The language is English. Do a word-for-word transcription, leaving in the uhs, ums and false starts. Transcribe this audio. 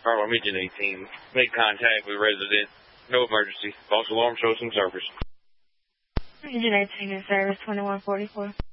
Harlem Engine eighteen. Made contact with resident. No emergency. False alarm shows some service. Engine eighteen in service, twenty-one forty-four.